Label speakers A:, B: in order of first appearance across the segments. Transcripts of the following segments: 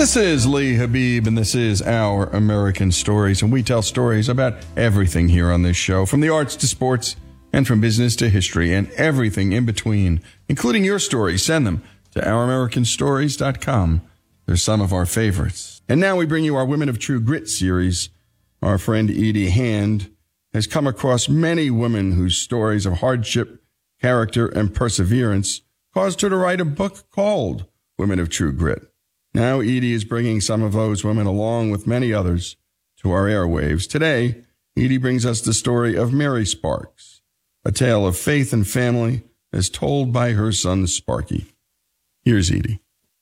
A: This is Lee Habib, and this is Our American Stories, and we tell stories about everything here on this show, from the arts to sports, and from business to history, and everything in between, including your stories. Send them to ouramericanstories.com. They're some of our favorites. And now we bring you our Women of True Grit series. Our friend Edie Hand has come across many women whose stories of hardship, character, and perseverance caused her to write a book called Women of True Grit. Now Edie is bringing some of those women, along with many others, to our airwaves. Today, Edie brings us the story of Mary Sparks, a tale of faith and family as told by her son Sparky. Here's Edie.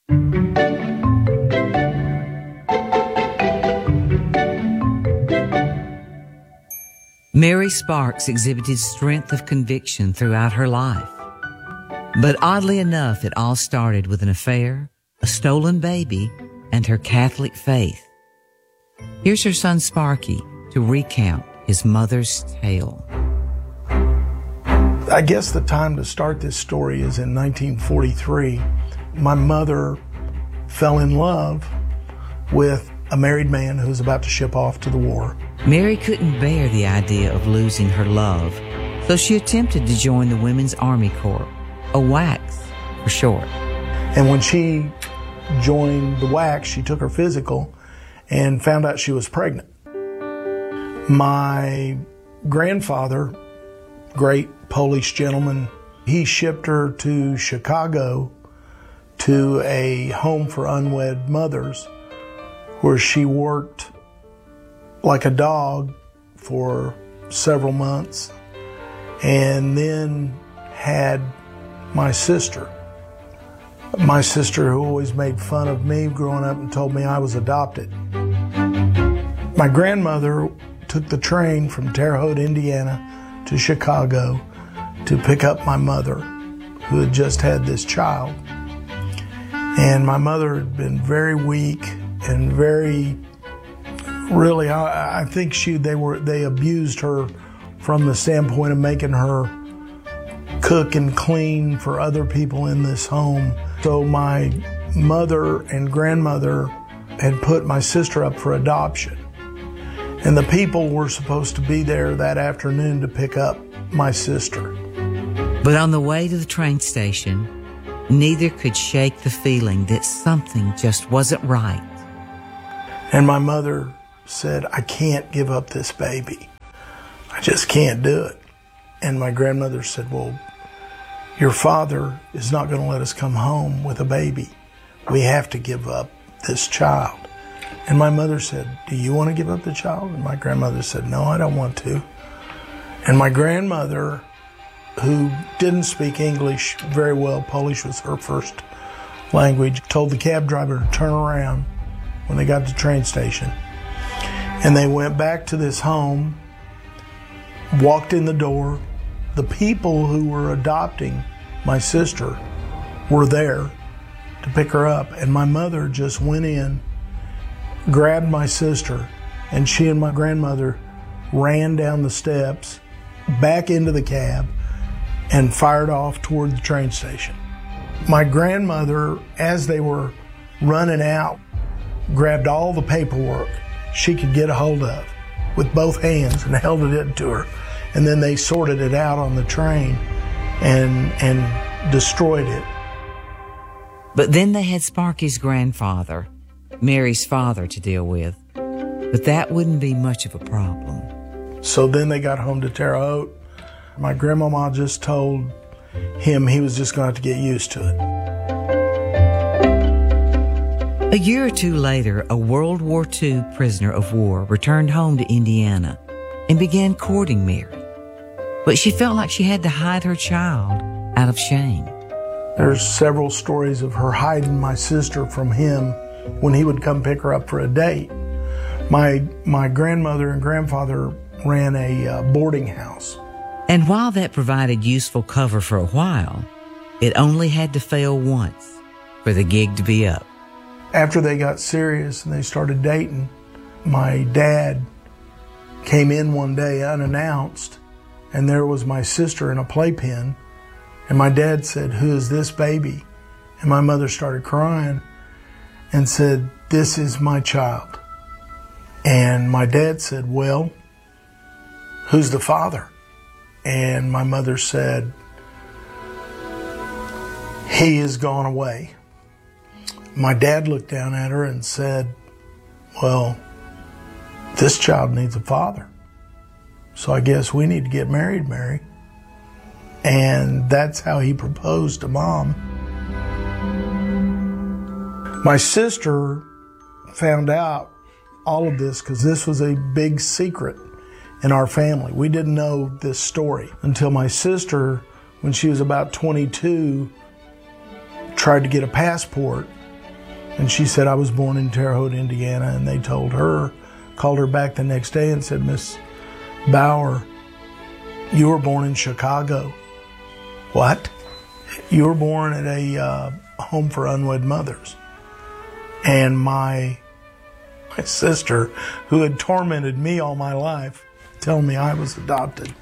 B: Mary Sparks exhibited strength of conviction throughout her life. But oddly enough, it all started with an affair, a stolen baby, and her Catholic faith. Here's her son Sparky to recount his mother's tale.
C: I guess the time to start this story is in 1943. My mother fell in love with a married man who was about to ship off to the war.
B: Mary couldn't bear the idea of losing her love, so she attempted to join the Women's Army Corps, a WACS for short.
C: And when she joined the WACS, she took her physical and found out she was pregnant. My grandfather, great Polish gentleman, he shipped her to Chicago to a home for unwed mothers, where she worked like a dog for several months, and then had my sister. My sister, who always made fun of me growing up and told me I was adopted. My grandmother took the train from Terre Haute, Indiana to Chicago to pick up my mother, who had just had this child. And my mother had been very weak and very, really, I think they abused her from the standpoint of making her cook and clean for other people in this home. So my mother and grandmother had put my sister up for adoption. And the people were supposed to be there that afternoon to pick up my sister.
B: But on the way to the train station, neither could shake the feeling that something just wasn't right.
C: And my mother said, I can't give up this baby. I just can't do it. And my grandmother said, well, your father is not going to let us come home with a baby. We have to give up this child. And my mother said, do you want to give up the child? And my grandmother said, no, I don't want to. And my grandmother, who didn't speak English very well, Polish was her first language, told the cab driver to turn around when they got to the train station. And they went back to this home, walked in the door. The people who were adopting my sister were there to pick her up. And my mother just went in, grabbed my sister, and she and my grandmother ran down the steps, back into the cab, and fired off toward the train station. My grandmother, as they were running out, grabbed all the paperwork she could get a hold of with both hands and held it to her. And then they sorted it out on the train and destroyed it.
B: But then they had Sparky's grandfather, Mary's father, to deal with. But that wouldn't be much of a problem.
C: So then they got home to Terre Haute. My grandmama just told him he was just going to have to get used to it.
B: A year or two later, a World War II prisoner of war returned home to Indiana and began courting Mary. But she felt like she had to hide her child out of shame.
C: There's several stories of her hiding my sister from him when he would come pick her up for a date. My grandmother and grandfather ran a boarding house.
B: And while that provided useful cover for a while, it only had to fail once for the gig to be up.
C: After they got serious and they started dating, my dad came in one day unannounced, and there was my sister in a playpen. And my dad said, "Who is this baby?" And my mother started crying. and said, "This is my child." And my dad said, "Well, who's the father?" And my mother said, "He has gone away." My dad looked down at her and said, "Well, this child needs a father. So I guess we need to get married, Mary." And that's how he proposed to Mom. My sister found out all of this because this was a big secret in our family. We didn't know this story until my sister, when she was about 22, tried to get a passport. And she said, "I was born in Terre Haute, Indiana." And they told her, called her back the next day and said, "Miss Bauer, you were born in Chicago." "What?" "You were born at a home for unwed mothers." And my sister, who had tormented me all my life, telling me I was adopted.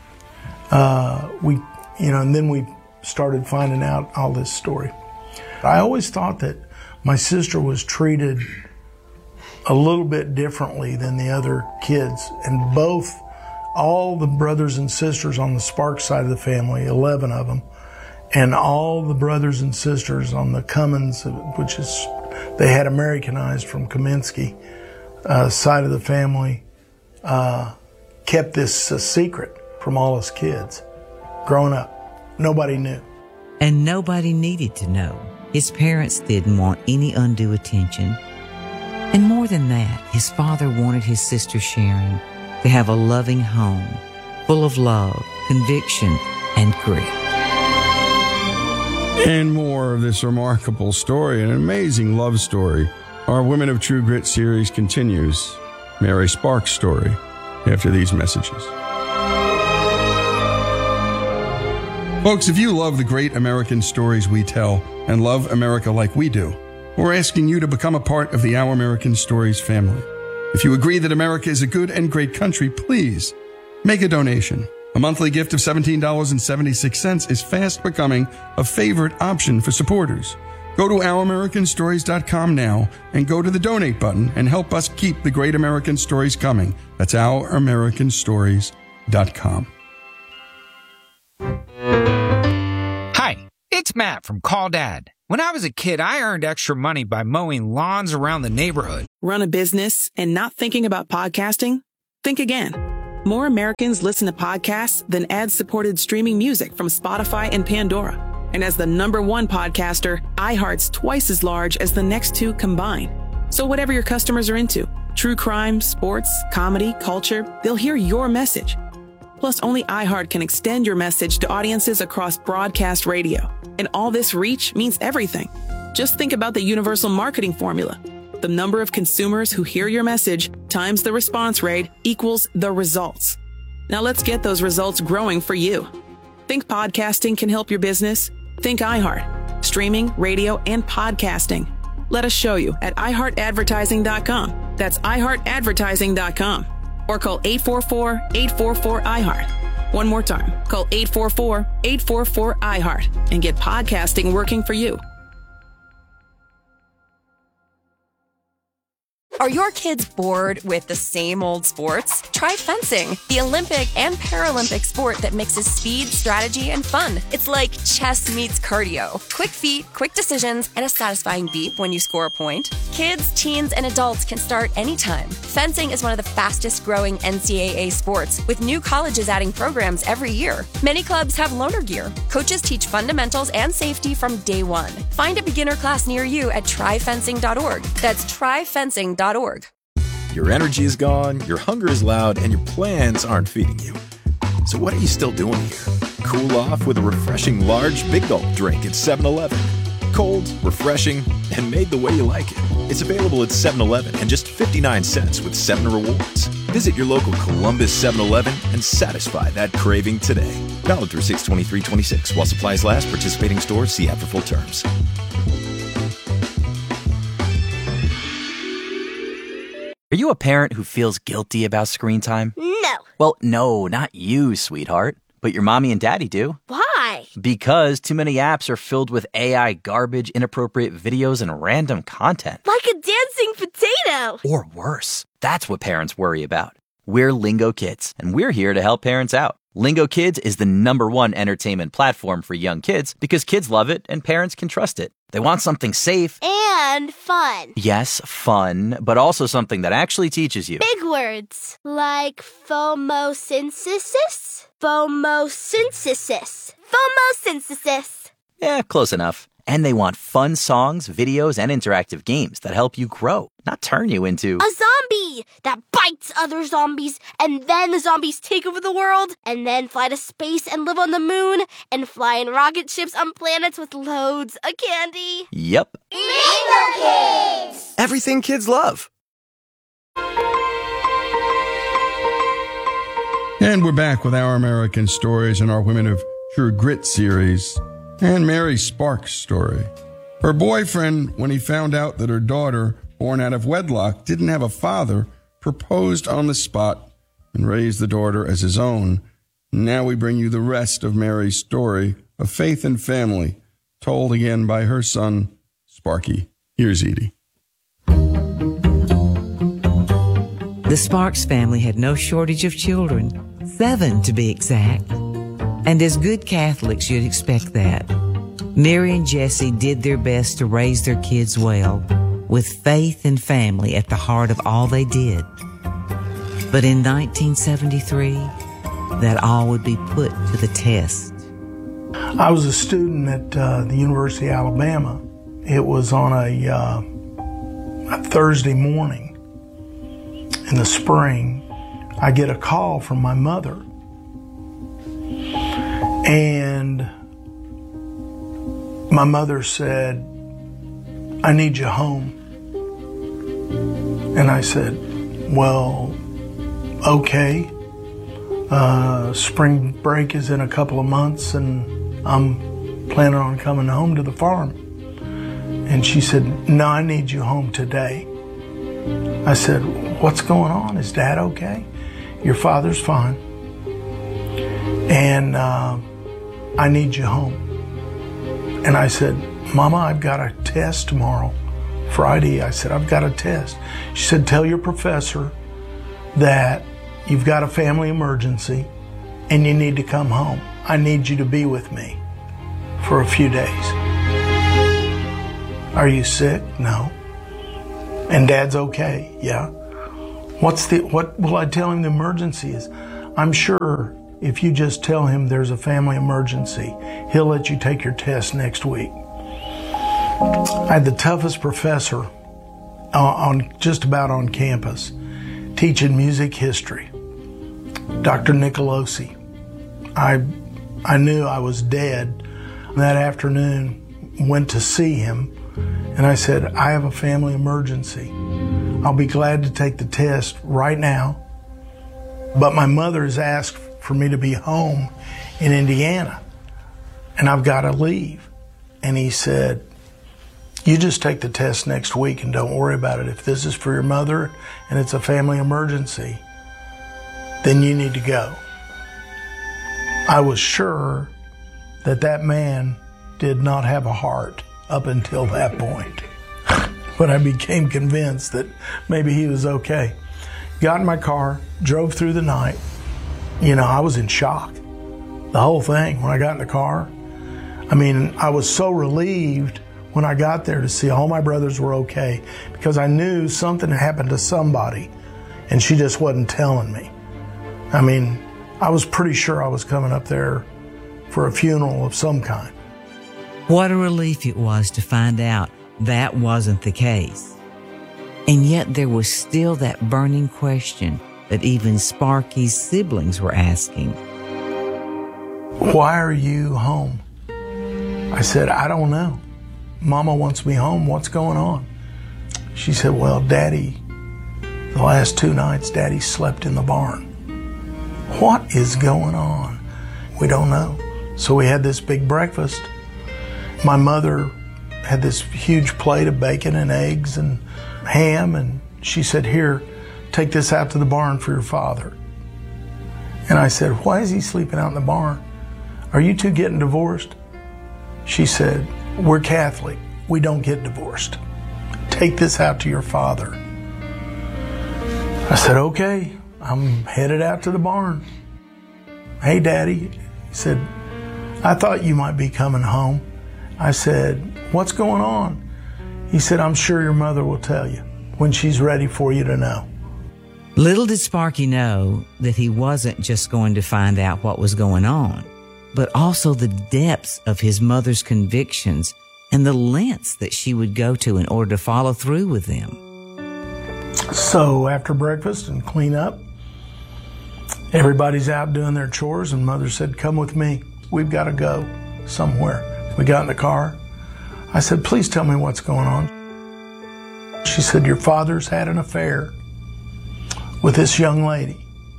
C: And then we started finding out all this story. I always thought that my sister was treated a little bit differently than the other kids. And all the brothers and sisters on the Sparks side of the family, 11 of them, and all the brothers and sisters on the Cummins, which is, they had Americanized from Kaminsky, side of the family, kept this a secret from all us kids. Growing up, nobody knew.
B: And nobody needed to know. His parents didn't want any undue attention. And more than that, his father wanted his sister Sharon to have a loving home, full of love, conviction, and grit.
A: And more of this remarkable story, an amazing love story. Our Women of True Grit series continues. Mary Sparks' story after these messages. Folks, if you love the great American stories we tell and love America like we do, we're asking you to become a part of the Our American Stories family. If you agree that America is a good and great country, please make a donation. A monthly gift of $17.76 is fast becoming a favorite option for supporters. Go to OurAmericanStories.com now and go to the donate button and help us keep the great American stories coming. That's OurAmericanStories.com.
D: Hi, it's Matt from Call Dad. When I was a kid, I earned extra money by mowing lawns around the neighborhood.
E: Run a business and not thinking about podcasting? Think again. More Americans listen to podcasts than ad-supported streaming music from Spotify and Pandora. And as the #1 podcaster, iHeart's twice as large as the next two combined. So whatever your customers are into, true crime, sports, comedy, culture, they'll hear your message. Plus, only iHeart can extend your message to audiences across broadcast radio. And all this reach means everything. Just think about the universal marketing formula. The number of consumers who hear your message times the response rate equals the results. Now let's get those results growing for you. Think podcasting can help your business? Think iHeart. Streaming, radio, and podcasting. Let us show you at iHeartAdvertising.com. That's iHeartAdvertising.com. Or call 844-844-iHeart. One more time. Call 844-844-iHeart and get podcasting working for you.
F: Are your kids bored with the same old sports? Try fencing, the Olympic and Paralympic sport that mixes speed, strategy, and fun. It's like chess meets cardio. Quick feet, quick decisions, and a satisfying beep when you score a point. Kids, teens, and adults can start anytime. Fencing is one of the fastest growing NCAA sports, with new colleges adding programs every year. Many clubs have loaner gear. Coaches teach fundamentals and safety from day one. Find a beginner class near you at tryfencing.org. That's tryfencing.org.
G: Your energy is gone, your hunger is loud, and your plans aren't feeding you. So what are you still doing here? Cool off with a refreshing large Big Gulp drink at 7-Eleven. Cold, refreshing, and made the way you like it. It's available at 7-Eleven and just 59 cents with 7 rewards. Visit your local Columbus 7-Eleven and satisfy that craving today. Valid through 6/23/26. While supplies last, participating stores, see app for full terms.
H: Are you a parent who feels guilty about screen time?
I: No.
H: Well, no, not you, sweetheart. But your mommy and daddy do.
I: Why? Why?
H: Because too many apps are filled with AI garbage, inappropriate videos, and random content.
I: Like a dancing potato.
H: Or worse. That's what parents worry about. We're Lingo Kids, and we're here to help parents out. Lingo Kids is the #1 entertainment platform for young kids because kids love it and parents can trust it. They want something safe.
I: And fun.
H: Yes, fun, but also something that actually teaches you.
I: Big words like phomosynthesis. Phomosynthesis. Phomosynthesis.
H: Yeah, close enough. And they want fun songs, videos, and interactive games that help you grow, not turn you into
I: a zombie that bites other zombies, and then the zombies take over the world, and then fly to space and live on the moon, and fly in rocket ships on planets with loads of candy.
H: Yep.
I: Lingo Kids!
J: Everything kids love.
A: And we're back with Our American Stories and our Women of True Grit series. And Mary Sparks' story. Her boyfriend, when he found out that her daughter, born out of wedlock, didn't have a father, proposed on the spot and raised the daughter as his own. Now we bring you the rest of Mary's story of faith and family, told again by her son, Sparky. Here's Edie.
B: The Sparks family had no shortage of children, 7 to be exact. And as good Catholics, you'd expect that. Mary and Jesse did their best to raise their kids well, with faith and family at the heart of all they did. But in 1973, that all would be put to the test.
C: I was a student at the University of Alabama. It was on a Thursday morning in the spring. I get a call from my mother. And my mother said, I need you home. And I said, well, okay. Spring break is in a couple of months and I'm planning on coming home to the farm. And she said, no, I need you home today. I said, what's going on? Is Dad okay? Your father's fine. And I need you home. And I said, Mama, I've got a test tomorrow, Friday. I said, I've got a test. She said, tell your professor that you've got a family emergency and you need to come home. I need you to be with me for a few days. Are you sick? No. And Dad's okay? Yeah. What will I tell him the emergency is? I'm sure if you just tell him there's a family emergency, he'll let you take your test next week. I had the toughest professor just about on campus teaching music history, Dr. Nicolosi. I knew I was dead. That afternoon, went to see him, and I said, I have a family emergency. I'll be glad to take the test right now, but my mother has asked for me to be home in Indiana, and I've got to leave. And he said, you just take the test next week and don't worry about it. If this is for your mother and it's a family emergency, then you need to go. I was sure that man did not have a heart up until that point. But I became convinced that maybe he was okay. Got in my car, drove through the night. You know, I was in shock. The whole thing, when I got in the car. I mean, I was so relieved when I got there to see all my brothers were okay, because I knew something had happened to somebody and she just wasn't telling me. I mean, I was pretty sure I was coming up there for a funeral of some kind.
B: What a relief it was to find out that wasn't the case. And yet there was still that burning question that even Sparky's siblings were asking.
C: Why are you home? I said, I don't know. Mama wants me home. What's going on? She said, well, Daddy, the last 2 nights, Daddy slept in the barn. What is going on? We don't know. So we had this big breakfast. My mother had this huge plate of bacon and eggs and ham, and she said, here, take this out to the barn for your father. And I said, why is he sleeping out in the barn? "Are you two getting divorced?" She said, "We're Catholic. We don't get divorced. Take this out to your father." I said, "Okay, I'm headed out to the barn." "Hey, Daddy," he said, "I thought you might be coming home." I said, "What's going on?" He said, "I'm sure your mother will tell you when she's ready for you to know."
B: Little did Sparky know that he wasn't just going to find out what was going on, but also the depths of his mother's convictions and the lengths that she would go to in order to follow through with them.
C: So after breakfast and clean up, everybody's out doing their chores, and Mother said, "Come with me. We've got to go somewhere." We got in the car. I said, "Please tell me what's going on." She said, "Your father's had an affair with this young lady,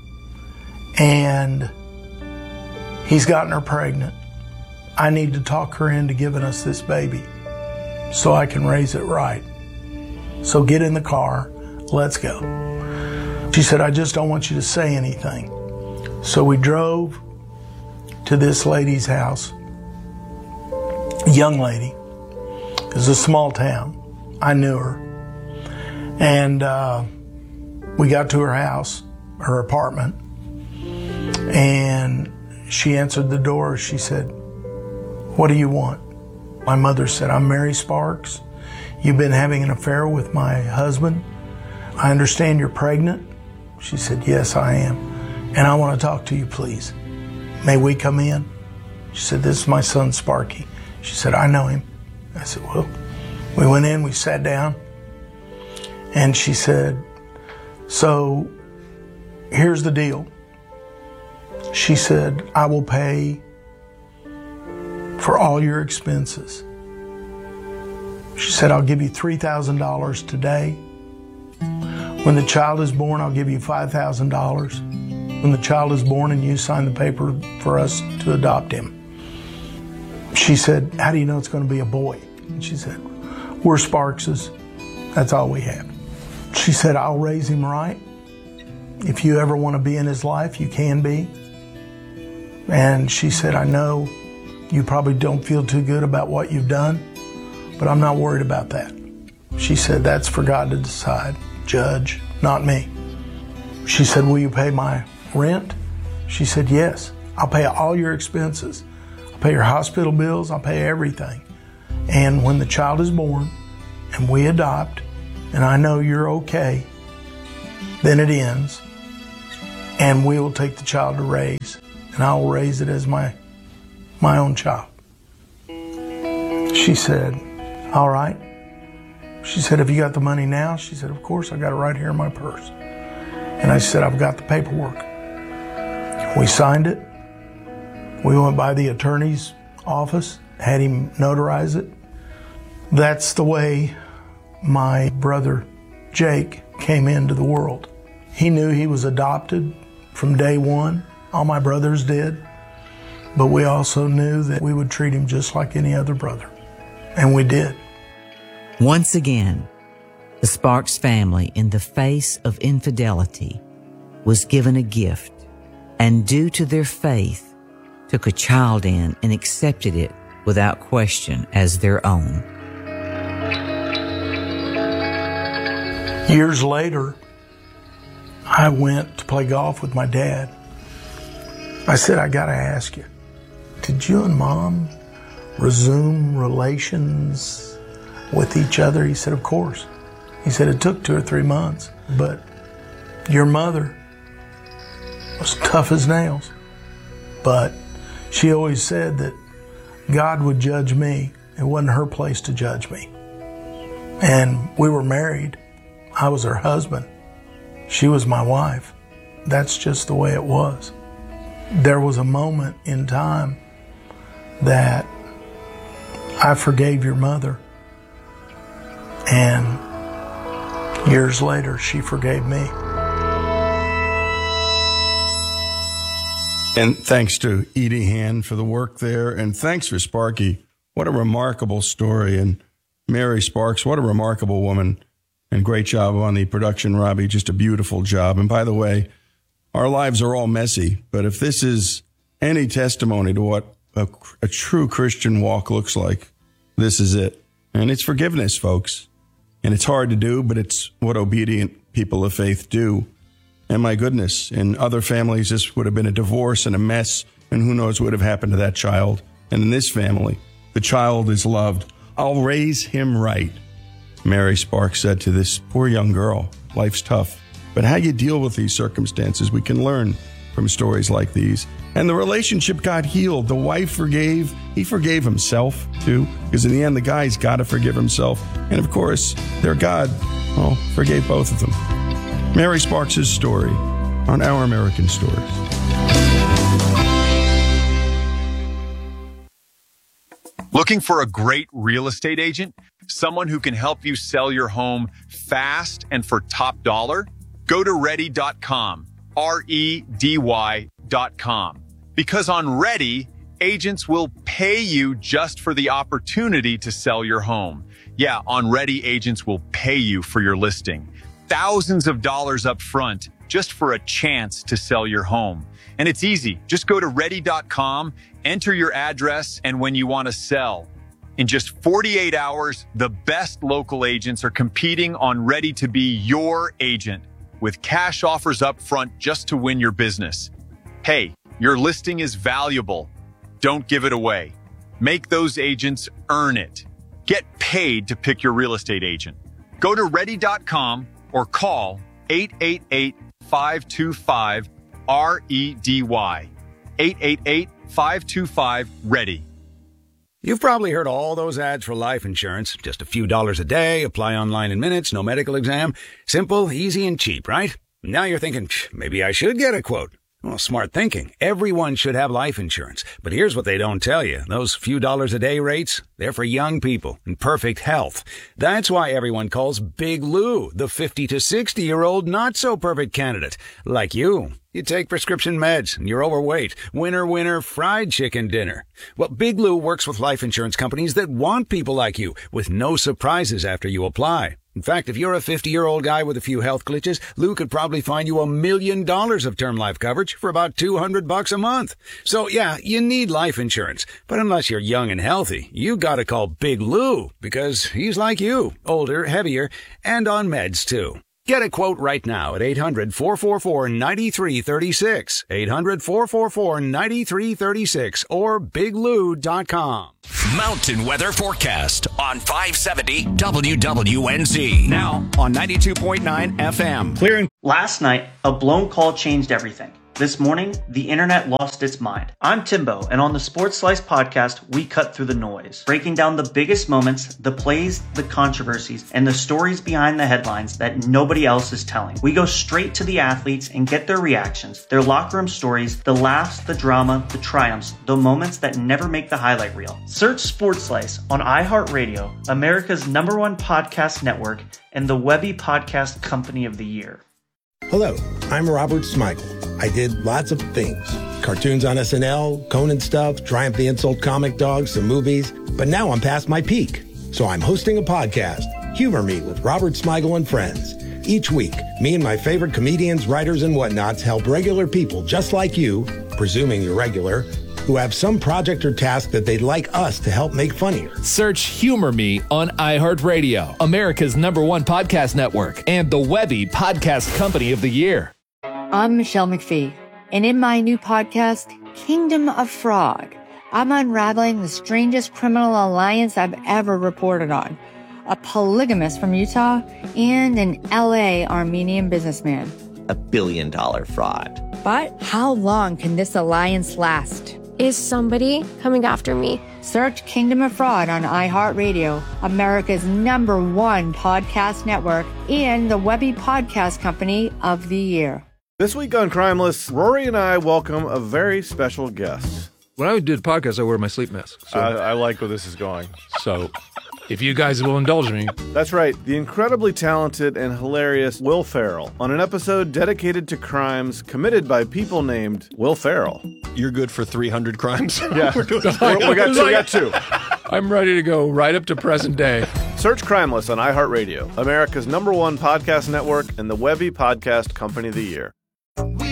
C: and he's gotten her pregnant. I need to talk her into giving us this baby so I can raise it right. So get in the car, let's go." She said, "I just don't want you to say anything." So we drove to this lady's house, young lady. It was a small town. I knew her. And we got to her house, her apartment, and she answered the door. She said, "What do you want?" My mother said, "I'm Mary Sparks. You've been having an affair with my husband. I understand you're pregnant." She said, "Yes, I am. And I want to talk to you, please. May we come in?" She said, "This is my son, Sparky." She said, "I know him." I said, "Well," we went in, we sat down, and she said, "So here's the deal." She said, "I will pay for all your expenses." She said, "I'll give you $3,000 today. When the child is born, I'll give you $5,000. When the child is born and you sign the paper for us to adopt him." She said, "How do you know it's going to be a boy?" And she said, "We're Sparkses. That's all we have." She said, "I'll raise him right. If you ever want to be in his life, you can be." And she said, "I know you probably don't feel too good about what you've done, but I'm not worried about that." She said, "That's for God to decide, Judge, not me." She said, "Will you pay my rent?" She said, "Yes. I'll pay all your expenses. I'll pay your hospital bills. I'll pay everything. And when the child is born and we adopt, and I know you're okay, then it ends, and we will take the child to raise, and I will raise it as my own child." She said, "All right." She said, "Have you got the money now?" She said, "Of course, I got it right here in my purse." And I said, "I've got the paperwork." We signed it. We went by the attorney's office, had him notarize it. That's the way my brother Jake came into the world. He knew he was adopted from day one. All my brothers did. But we also knew that we would treat him just like any other brother. And we did.
B: Once again, the Sparks family, in the face of infidelity, was given a gift, and due to their faith, took a child in and accepted it without question as their own.
C: Years later, I went to play golf with my dad. I said, "I got to ask you, did you and Mom resume relations with each other?" He said, "Of course." He said, "It took 2 or 3 months, but your mother was tough as nails. But she always said that God would judge me. It wasn't her place to judge me. And we were married. I was her husband. She was my wife. That's just the way it was." There was a moment in time that I forgave your mother, and years later, she forgave me.
A: And thanks to Edie Hand for the work there, and thanks for Sparky. What a remarkable story. And Mary Sparks, what a remarkable woman. And great job on the production, Robbie. Just a beautiful job. And by the way, our lives are all messy, but if this is any testimony to what a true Christian walk looks like, this is it. And it's forgiveness, folks. And it's hard to do, but it's what obedient people of faith do. And my goodness, in other families, this would have been a divorce and a mess, and who knows what would have happened to that child. And in this family, the child is loved. I'll raise him right. Mary Sparks said to this poor young girl, life's tough, but how you deal with these circumstances, we can learn from stories like these. And the relationship got healed. The wife forgave. He forgave himself, too, because in the end, the guy's got to forgive himself. And of course, their God, forgave both of them. Mary Sparks' story on Our American Stories.
J: Looking for a great real estate agent? Someone who can help you sell your home fast and for top dollar? Go to Ready.com, REDY.com. Because on Ready, agents will pay you just for the opportunity to sell your home. Yeah, on Ready, agents will pay you for your listing. Thousands of dollars up front just for a chance to sell your home. And it's easy. Just go to Ready.com, enter your address, and when you want to sell. In just 48 hours, the best local agents are competing on Ready to be your agent with cash offers up front just to win your business. Hey, your listing is valuable. Don't give it away. Make those agents earn it. Get paid to pick your real estate agent. Go to Ready.com or call 888-525-REDY. 888-525-READY.
K: You've probably heard all those ads for life insurance. Just a few dollars a day, apply online in minutes, no medical exam. Simple, easy, and cheap, right? Now you're thinking, maybe I should get a quote. Well, smart thinking. Everyone should have life insurance. But here's what they don't tell you. Those few dollars a day rates, they're for young people in perfect health. That's why everyone calls Big Lou the 50 to 60-year-old not-so-perfect candidate. Like you. You take prescription meds and you're overweight. Winner, winner, fried chicken dinner. Well, Big Lou works with life insurance companies that want people like you with no surprises after you apply. In fact, if you're a 50-year-old guy with a few health glitches, Lou could probably find you $1 million of term life coverage for about $200 a month. So yeah, you need life insurance. But unless you're young and healthy, you gotta call Big Lou because he's like you, older, heavier, and on meds too. Get a quote right now at 800-444-9336, 800-444-9336, or biglou.com.
L: Mountain weather forecast on 570 WWNZ. Now on 92.9 FM.
M: Clearing. Last night, a blown call changed everything. This morning, the internet lost its mind. I'm Timbo, and on the Sports Slice podcast, we cut through the noise, breaking down the biggest moments, the plays, the controversies, and the stories behind the headlines that nobody else is telling. We go straight to the athletes and get their reactions, their locker room stories, the laughs, the drama, the triumphs, the moments that never make the highlight reel. Search Sports Slice on iHeartRadio, America's #1 podcast network, and the Webby Podcast Company of the Year.
N: Hello, I'm Robert Smigel. I did lots of things. Cartoons on SNL, Conan stuff, Triumph the Insult Comic Dog, some movies. But now I'm past my peak. So I'm hosting a podcast, Humor Me with Robert Smigel and Friends. Each week, me and my favorite comedians, writers, and whatnots help regular people just like you, presuming you're regular, who have some project or task that they'd like us to help make funnier.
O: Search Humor Me on iHeartRadio, America's #1 podcast network, and the Webby Podcast Company of the Year.
P: I'm Michelle McPhee, and in my new podcast, Kingdom of Frog, I'm unraveling the strangest criminal alliance I've ever reported on. A polygamist from Utah and an LA Armenian businessman.
Q: $1 billion fraud.
P: But how long can this alliance last?
R: Is somebody coming after me?
P: Search Kingdom of Fraud on iHeartRadio, America's #1 podcast network, and the Webby Podcast Company of the Year.
S: This week on Crimeless, Rory and I welcome a very special guest.
T: When I do the podcast, I wear my sleep mask. So.
S: I like where this is going.
T: So, if you guys will indulge me.
S: That's right, the incredibly talented and hilarious Will Ferrell on an episode dedicated to crimes committed by people named Will Ferrell.
U: You're good for 300 crimes?
S: Yeah, we got two.
T: I'm ready to go right up to present day.
S: Search Crimeless on iHeartRadio, America's #1 podcast network, and the Webby Podcast Company of the Year.